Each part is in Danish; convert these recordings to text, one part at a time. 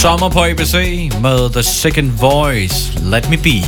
Sommer på ABC med The Second Voice, Let Me Be.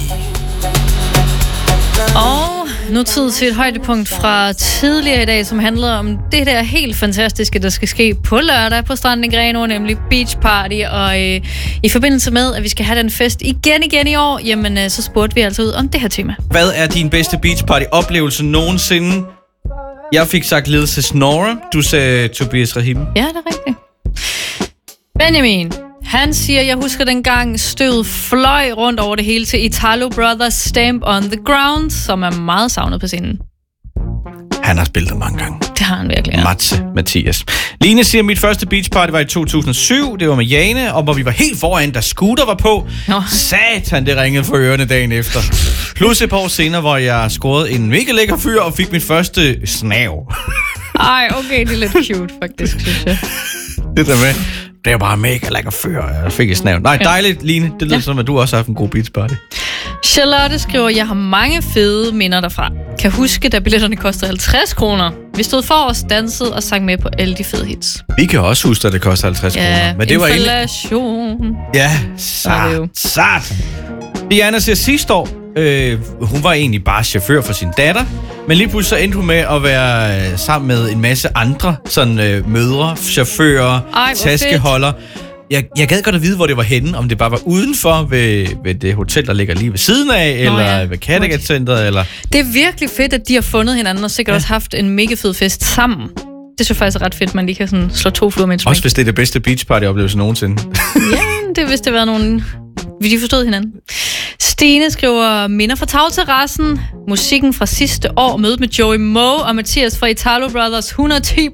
Og nu tid til et højdepunkt fra tidligere i dag, som handler om det der helt fantastiske, der skal ske på lørdag på stranden i Grenaa, nemlig Beach Party. Og i forbindelse med, at vi skal have den fest igen i år, jamen så spurgte vi altså ud om det her tema. Hvad er din bedste Beach Party-oplevelse nogensinde? Jeg fik sagt Lil Snore. Du sagde Tobias Rahim. Ja, det er rigtigt. Benjamin, han siger, jeg husker dengang støvet fløj rundt over det hele til Italo Brothers Stamp on the Ground, som er meget savnet på scenen. Han har spillet det mange gange. Det har han virkelig, ja. Mathias. Line siger, mit første beach party var i 2007. Det var med Jane, og hvor vi var helt foran, da Scooter var på. Satan, det ringede for ørerne dagen efter. Plus et par år senere, hvor jeg scorede en mega lækker fyr og fik min første snav. Ej, okay, det er lidt cute, faktisk, synes jeg. Det der med, det er bare mega lækker fyr, jeg fik et snav. Nej, dejligt, Line. Det lyder som, at du også har haft en god beach party. Charlotte skriver, jeg har mange fede minder derfra. Kan huske, da billetterne kostede 50 kroner. Vi stod forrest, dansede og sang med på alle de fede hits. Vi kan også huske, at det kostede 50 kroner. Men det var inflation. Ja, sat. Diana siger, sidste år, hun var egentlig bare chauffør for sin datter, men lige pludselig så endte hun med at være sammen med en masse andre sådan mødre, chauffører, taskeholder. Jeg gad godt at vide, hvor det var henne, om det bare var udenfor ved det hotel, der ligger lige ved siden af, eller ved Kattegat-centret, eller... Det er virkelig fedt, at de har fundet hinanden, og sikkert også haft en mega fed fest sammen. Det synes jeg faktisk er ret fedt, man lige kan sådan slå 2 fluer med en smæk. Også hvis det er det bedste beach party-oplevelse nogensinde. Ja, det er hvis det var nogen... De forstod hinanden. Stine skriver, minder fra tagterrassen, musikken fra sidste år, mødet med Joey Moe og Mathias fra Italo Brothers, 110%.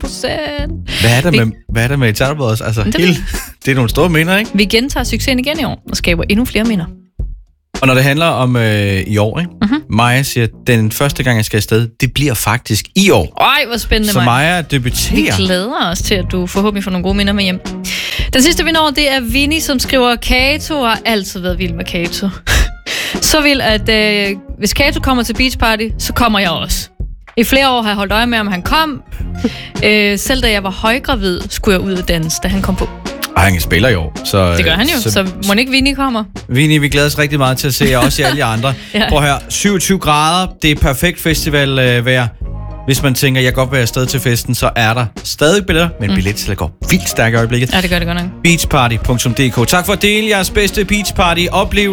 Hvad er der med Italo Brothers? Altså, det er nogle store minder, ikke? Vi gentager succesen igen i år og skaber endnu flere minder. Og når det handler om i år, ikke? Maja siger, den første gang, jeg skal afsted, det bliver faktisk i år. Ej, hvor spændende, så Maja debuterer. Vi glæder os til, at du forhåbentlig får nogle gode minder med hjem. Den sidste vinder, det er Vinnie, som skriver, Kato har altid været vild med Kato. Så vil, at hvis Kato kommer til Beach Party, så kommer jeg også. I flere år har jeg holdt øje med, om han kom. Selv da jeg var højgravid, skulle jeg ud og danse, da han kom på. Og han spiller i år. Så, det gør han jo, så må ikke Vinnie kommer. Vinnie, vi glæder os rigtig meget til at se jer, også i alle de andre. Ja. Prøv at høre, 27 grader, det er perfekt festivalvejr. Hvis man tænker, jeg kan godt være afsted til festen, så er der stadig billetter, men billetsalget går vildt stærkt i øjeblikket. Ja, det gør det godt nok. Beachparty.dk. Tak for at dele jeres bedste beachparty oplevelse.